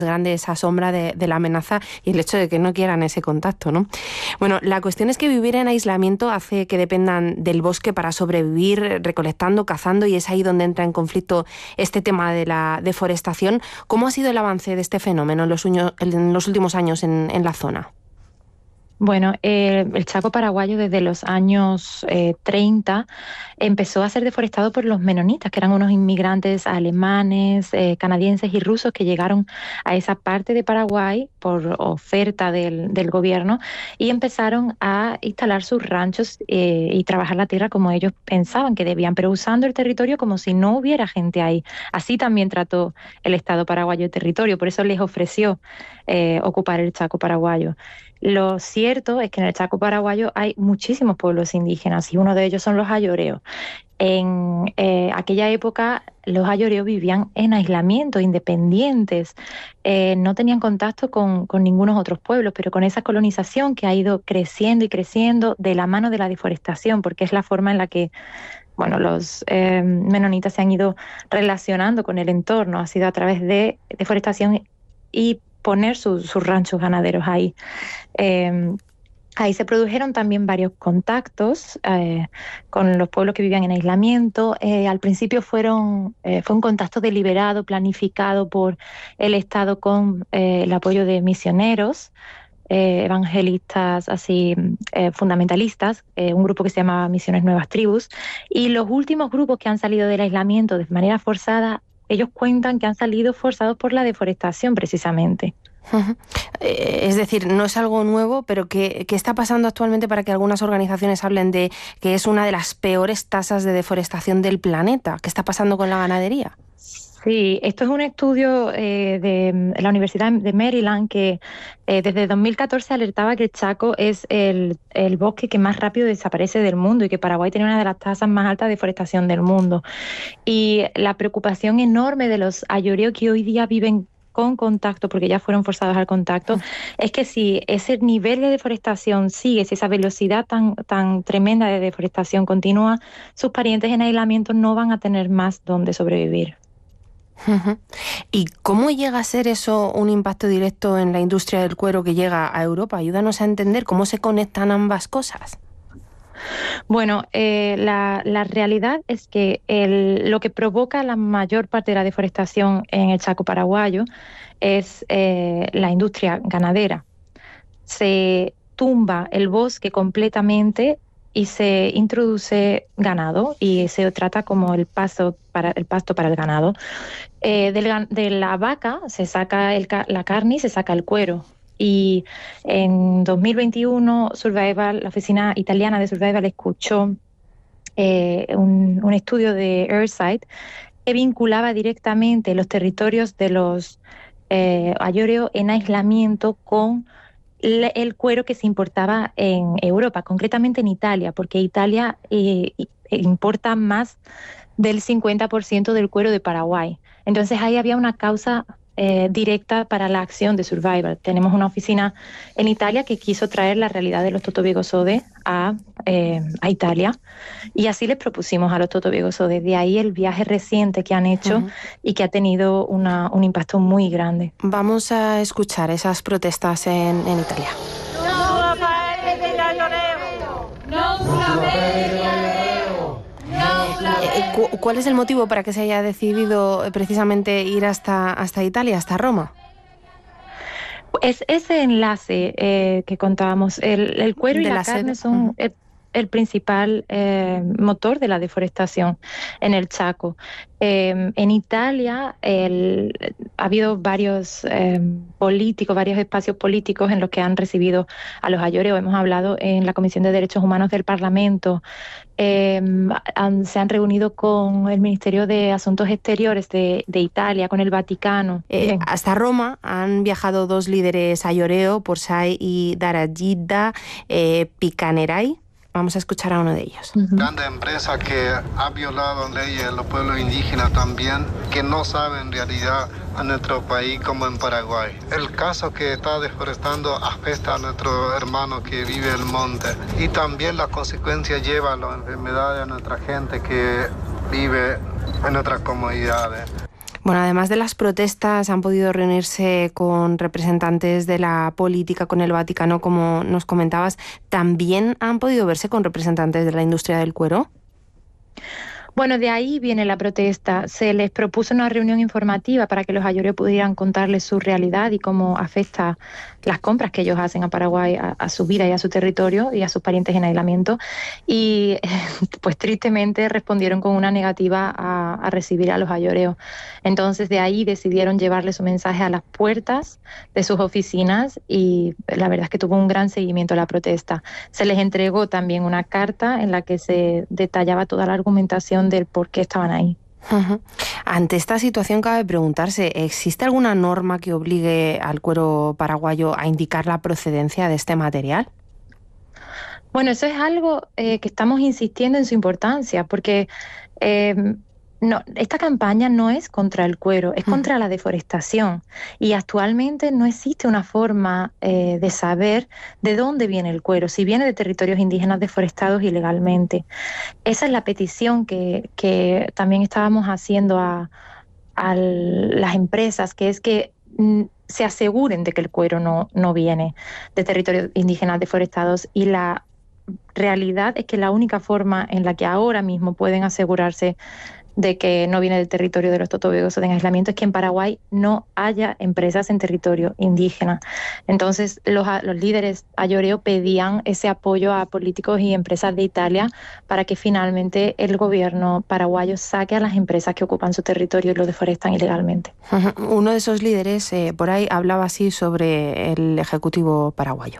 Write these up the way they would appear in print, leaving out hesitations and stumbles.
grande esa sombra de la amenaza y el hecho de que no quieran ese contacto, ¿no? Bueno, la cuestión es que vivir en aislamiento hace que dependan del bosque para sobrevivir, recolectando, cazando, y es ahí donde entra en conflicto este tema de la deforestación. ¿Cómo ha sido el avance de este fenómeno en los últimos años en la zona? Bueno, el Chaco paraguayo desde los años 30 empezó a ser deforestado por los menonitas, que eran unos inmigrantes alemanes, canadienses y rusos que llegaron a esa parte de Paraguay por oferta del gobierno y empezaron a instalar sus ranchos y trabajar la tierra como ellos pensaban que debían, pero usando el territorio como si no hubiera gente ahí. Así también trató el Estado paraguayo el territorio, por eso les ofreció ocupar el Chaco paraguayo. Lo cierto es que en el Chaco paraguayo hay muchísimos pueblos indígenas y uno de ellos son los ayoreos. En aquella época los ayoreos vivían en aislamiento, independientes, no tenían contacto con ningunos otros pueblos, pero con esa colonización que ha ido creciendo y creciendo de la mano de la deforestación, porque es la forma en la que bueno, los menonitas se han ido relacionando con el entorno, ha sido a través de deforestación y poner sus ranchos ganaderos ahí. Eh, Ahí se produjeron también varios contactos con los pueblos que vivían en aislamiento. Al principio fue un contacto deliberado, planificado por el Estado con el apoyo de misioneros, evangelistas así fundamentalistas, un grupo que se llamaba Misiones Nuevas Tribus. Y los últimos grupos que han salido del aislamiento de manera forzada, ellos cuentan que han salido forzados por la deforestación precisamente. Es decir, no es algo nuevo, pero ¿qué está pasando actualmente para que algunas organizaciones hablen de que es una de las peores tasas de deforestación del planeta? ¿Qué está pasando con la ganadería? Sí, esto es un estudio de la Universidad de Maryland que desde 2014 alertaba que el Chaco es el bosque que más rápido desaparece del mundo y que Paraguay tiene una de las tasas más altas de deforestación del mundo. Y la preocupación enorme de los ayoreos que hoy día viven con contacto, porque ya fueron forzados al contacto, es que si ese nivel de deforestación sigue, si esa velocidad tan tremenda de deforestación continúa, sus parientes en aislamiento no van a tener más donde sobrevivir. ¿Y cómo llega a ser eso un impacto directo en la industria del cuero que llega a Europa? Ayúdanos a entender cómo se conectan ambas cosas. Bueno, la realidad es que lo que provoca la mayor parte de la deforestación en el Chaco paraguayo es la industria ganadera. Se tumba el bosque completamente y se introduce ganado y se trata como el pasto para el ganado. De la vaca se saca la carne y se saca el cuero. Y en 2021 la oficina italiana de Survival escuchó un estudio de Earthsight que vinculaba directamente los territorios de los ayoreos en aislamiento con el cuero que se importaba en Europa, concretamente en Italia, porque Italia importa más del 50% del cuero de Paraguay. Entonces ahí había una causa directa para la acción de Survival. Tenemos una oficina en Italia que quiso traer la realidad de los totobiegosode a Italia y así les propusimos a los totobiegosode. De ahí el viaje reciente que han hecho y que ha tenido un impacto muy grande. Vamos a escuchar esas protestas en Italia. ¿Cuál es el motivo para que se haya decidido precisamente ir hasta Italia, hasta Roma? Es ese enlace que contábamos. El cuero y la carne son el principal motor de la deforestación en el Chaco. En Italia ha habido varios políticos, varios espacios políticos en los que han recibido a los ayoreos. Hemos hablado en la Comisión de Derechos Humanos del Parlamento. Se han reunido con el Ministerio de Asuntos Exteriores de Italia, con el Vaticano. Hasta Roma han viajado dos líderes ayoreo, Porsai y Darajida Picaneray. Vamos a escuchar a uno de ellos. Grande empresa que ha violado leyes de los pueblos indígenas también, que no saben en realidad a nuestro país como en Paraguay. El caso que está deforestando afecta a nuestro hermano que vive en el monte y también las consecuencias lleva a las enfermedades a nuestra gente que vive en nuestras comunidades. Bueno, además de las protestas, han podido reunirse con representantes de la política, con el Vaticano, como nos comentabas. ¿También han podido verse con representantes de la industria del cuero? Bueno, de ahí viene la protesta. Se les propuso una reunión informativa para que los ayoreos pudieran contarles su realidad y cómo afecta las compras que ellos hacen a Paraguay, a su vida y a su territorio y a sus parientes en aislamiento. Y pues tristemente respondieron con una negativa a recibir a los ayoreos. Entonces de ahí decidieron llevarle su mensaje a las puertas de sus oficinas y la verdad es que tuvo un gran seguimiento la protesta. Se les entregó también una carta en la que se detallaba toda la argumentación del por qué estaban ahí. Ante esta situación cabe preguntarse, ¿existe alguna norma que obligue al cuero paraguayo a indicar la procedencia de este material? Bueno, eso es algo que estamos insistiendo en su importancia, porque no, esta campaña no es contra el cuero, es contra la deforestación. Y actualmente no existe una forma de saber de dónde viene el cuero, si viene de territorios indígenas deforestados ilegalmente. Esa es la petición que también estábamos haciendo a las empresas, que es que se aseguren de que el cuero no viene de territorios indígenas deforestados, y la realidad es que la única forma en la que ahora mismo pueden asegurarse de que no viene del territorio de los totobegosos en aislamiento es que en Paraguay no haya empresas en territorio indígena. Entonces los líderes ayoreo pedían ese apoyo a políticos y empresas de Italia para que finalmente el gobierno paraguayo saque a las empresas que ocupan su territorio y lo deforestan ilegalmente. Uno de esos líderes por ahí hablaba así sobre el Ejecutivo paraguayo.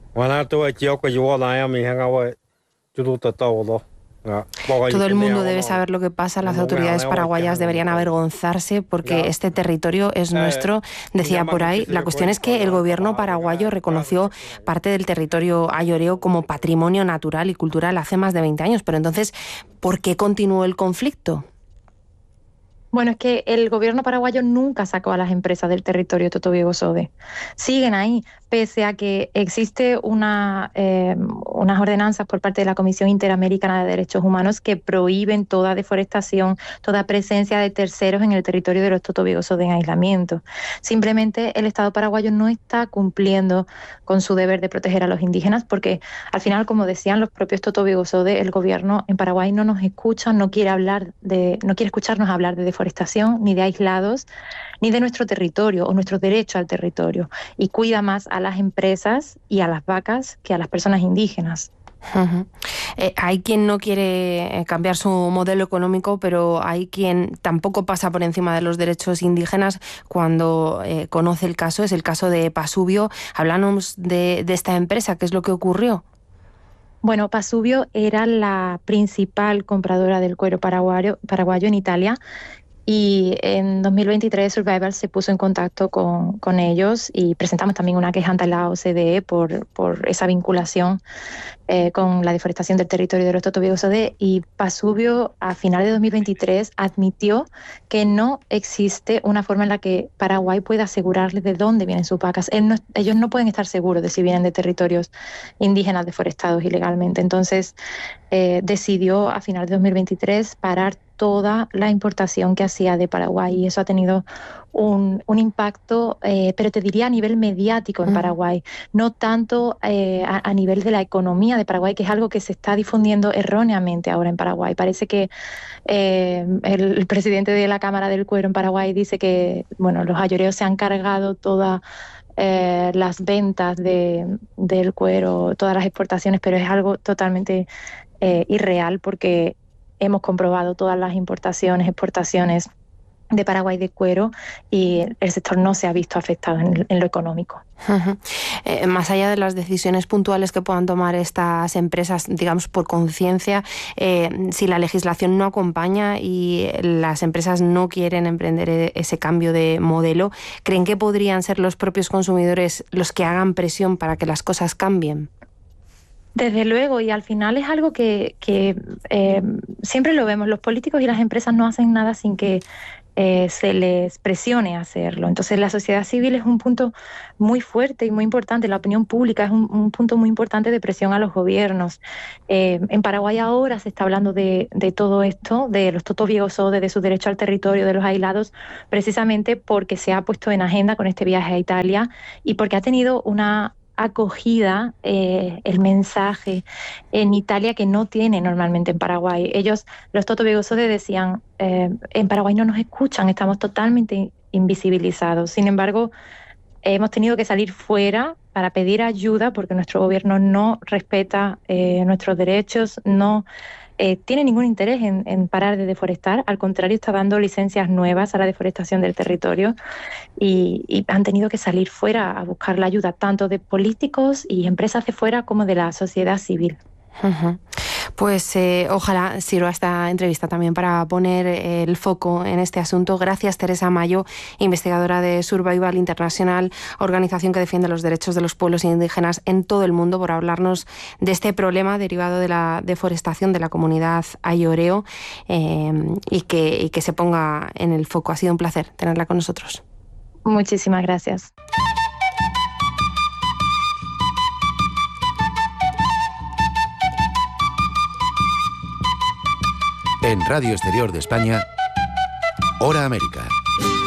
Todo el mundo debe saber lo que pasa. Las autoridades paraguayas deberían avergonzarse porque este territorio es nuestro, decía por ahí. La cuestión es que el gobierno paraguayo reconoció parte del territorio ayoreo como patrimonio natural y cultural hace más de 20 años. Pero entonces, ¿por qué continuó el conflicto? Bueno, es que el gobierno paraguayo nunca sacó a las empresas del territorio Totobiego-Sode. Siguen ahí, pese a que existe unas ordenanzas por parte de la Comisión Interamericana de Derechos Humanos que prohíben toda deforestación, toda presencia de terceros en el territorio de los Totobiego-Sode en aislamiento. Simplemente el Estado paraguayo no está cumpliendo con su deber de proteger a los indígenas porque, al final, como decían los propios Totobiego-Sode, el gobierno en Paraguay no nos escucha, no quiere escucharnos hablar de deforestación, ni de aislados, ni de nuestro territorio o nuestro derecho al territorio, y cuida más a las empresas y a las vacas que a las personas indígenas. Hay quien no quiere cambiar su modelo económico, pero hay quien tampoco pasa por encima de los derechos indígenas cuando conoce el caso. Es el caso de Pasubio. Háblanos de esta empresa, ¿qué es lo que ocurrió? Bueno, Pasubio era la principal compradora del cuero paraguayo en Italia. Y en 2023 Survival se puso en contacto con ellos y presentamos también una queja ante la OCDE por esa vinculación con la deforestación del territorio de los Totobiego-Sode, y Pasubio a finales de 2023 admitió que no existe una forma en la que Paraguay pueda asegurarles de dónde vienen sus vacas. Ellos no pueden estar seguros de si vienen de territorios indígenas deforestados ilegalmente. Entonces decidió a finales de 2023 parar toda la importación que hacía de Paraguay, y eso ha tenido un impacto, pero te diría a nivel mediático en Paraguay, no tanto a nivel de la economía de Paraguay, que es algo que se está difundiendo erróneamente ahora en Paraguay. Parece que el presidente de la Cámara del Cuero en Paraguay dice que los ayoreos se han cargado todas las ventas del cuero, todas las exportaciones, pero es algo totalmente irreal, porque hemos comprobado todas las exportaciones de Paraguay de cuero, y el sector no se ha visto afectado en lo económico. Más allá de las decisiones puntuales que puedan tomar estas empresas, digamos por conciencia, si la legislación no acompaña y las empresas no quieren emprender ese cambio de modelo, ¿creen que podrían ser los propios consumidores los que hagan presión para que las cosas cambien? Desde luego, y al final es algo que siempre lo vemos, los políticos y las empresas no hacen nada sin que se les presione a hacerlo. Entonces la sociedad civil es un punto muy fuerte y muy importante, la opinión pública es un punto muy importante de presión a los gobiernos. En Paraguay ahora se está hablando de todo esto, de los totoviegosode, de su derecho al territorio, de los aislados, precisamente porque se ha puesto en agenda con este viaje a Italia y porque ha tenido una acogida el mensaje en Italia que no tiene normalmente en Paraguay. Ellos, los totoviegosode, decían en Paraguay no nos escuchan, estamos totalmente invisibilizados. Sin embargo, hemos tenido que salir fuera para pedir ayuda porque nuestro gobierno no respeta nuestros derechos, no tiene ningún interés en parar de deforestar, al contrario está dando licencias nuevas a la deforestación del territorio y han tenido que salir fuera a buscar la ayuda tanto de políticos y empresas de fuera como de la sociedad civil. Uh-huh. Pues ojalá sirva esta entrevista también para poner el foco en este asunto. Gracias, Teresa Mayo, investigadora de Survival International, organización que defiende los derechos de los pueblos indígenas en todo el mundo, por hablarnos de este problema derivado de la deforestación de la comunidad ayoreo y que se ponga en el foco. Ha sido un placer tenerla con nosotros. Muchísimas gracias. En Radio Exterior de España, Hora América.